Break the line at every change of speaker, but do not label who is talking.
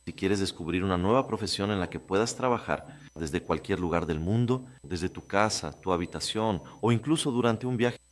Si quieres descubrir una nueva profesión en la que puedas trabajar desde cualquier lugar del mundo, desde tu casa, tu habitación o incluso durante un viaje,